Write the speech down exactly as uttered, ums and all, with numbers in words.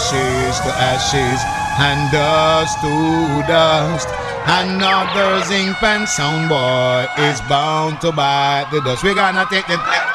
ashes to ashes, and dust to dust. Another zinc pen sound boy is bound to bite the dust. We're gonna take them.